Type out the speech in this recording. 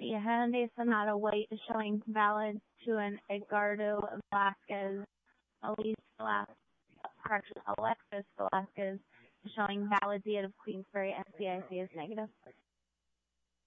The Hyundai Sonata White is showing valid to an Edgardo Velasquez. Alexis Velasquez is showing valid date of Queensbury. SCIC is negative.